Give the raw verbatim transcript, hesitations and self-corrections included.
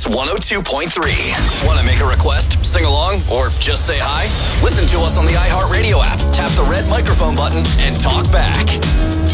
one oh two point three. Want to make a request, sing along, or just say hi? Listen to us on the iHeartRadio app. Tap the red microphone button and talk back.